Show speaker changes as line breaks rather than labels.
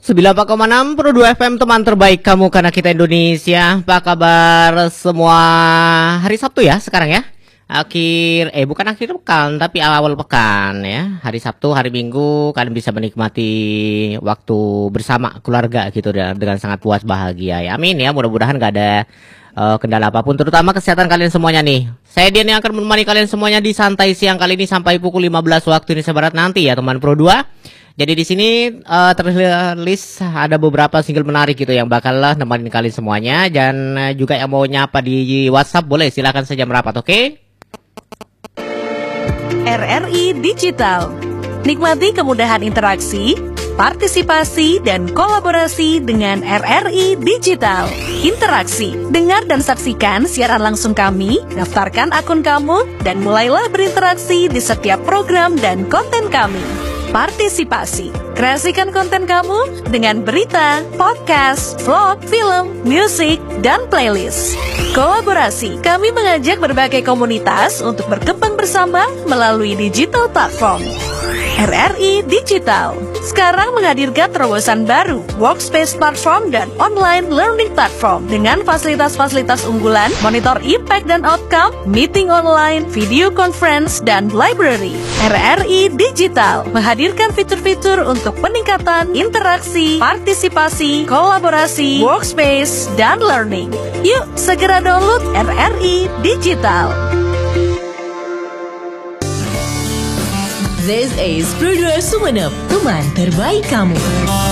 94,6 Pro 2 FM, teman terbaik kamu karena kita Indonesia. Apa kabar semua? Hari Sabtu ya sekarang ya. Bukan akhir pekan tapi awal pekan ya. Hari Sabtu, hari Minggu kalian bisa menikmati waktu bersama keluarga gitu dengan sangat puas bahagia ya. Amin ya, mudah-mudahan gak ada kendala apapun, terutama kesehatan kalian semuanya nih. Saya Dian yang akan menemani kalian semuanya di santai siang kali ini sampai pukul 15 waktu Indonesia Barat nanti ya teman Pro 2. Jadi di sini terlilis ada beberapa single menarik gitu yang bakal nemenin kalian semuanya, dan juga yang mau nyapa di WhatsApp boleh silakan saja merapat, oke?
RRI Digital. Nikmati kemudahan interaksi, partisipasi, dan kolaborasi dengan RRI Digital. Interaksi, dengar dan saksikan siaran langsung kami, daftarkan akun kamu, dan mulailah berinteraksi di setiap program dan konten kami. Partisipasi, kreasikan konten kamu dengan berita, podcast, vlog, film, musik, dan playlist. Kolaborasi, kami mengajak berbagai komunitas untuk berkembang bersama melalui digital platform. RRI Digital sekarang menghadirkan terobosan baru, workspace platform dan online learning platform dengan fasilitas-fasilitas unggulan, monitor impact dan outcome, meeting online, video conference, dan library. RRI Digital menghadirkan fitur-fitur untuk peningkatan interaksi, partisipasi, kolaborasi, workspace, dan learning. Yuk segera download RRI Digital.
This is Pro 2 Sumenep, teman terbaik kamu.